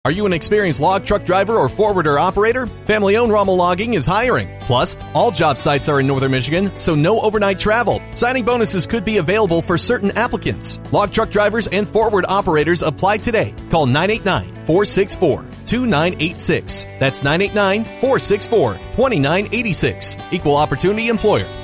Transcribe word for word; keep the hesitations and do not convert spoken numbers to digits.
Are you an experienced log truck driver or forwarder operator? Family-owned Rommel Logging is hiring. Plus, all job sites are in Northern Michigan, so no overnight travel. Signing bonuses could be available for certain applicants. Log truck drivers and forward operators apply today. Call nine eight nine, four six four, two nine eight six. That's nine eight nine, four six four, two nine eight six. Equal Opportunity Employer.